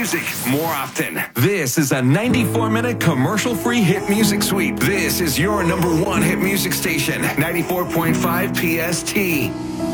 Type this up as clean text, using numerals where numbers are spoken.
music more often. This is a 94-minute commercial-free hit music suite. This is your number one hit music station, 94.5 PST.